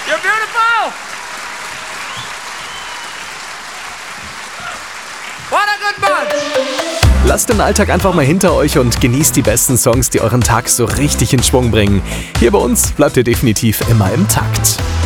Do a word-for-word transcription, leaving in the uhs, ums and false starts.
You're beautiful! What a good bunch! Lasst den Alltag einfach mal hinter euch und genießt die besten Songs, die euren Tag so richtig in Schwung bringen. Hier bei uns bleibt ihr definitiv immer im Takt.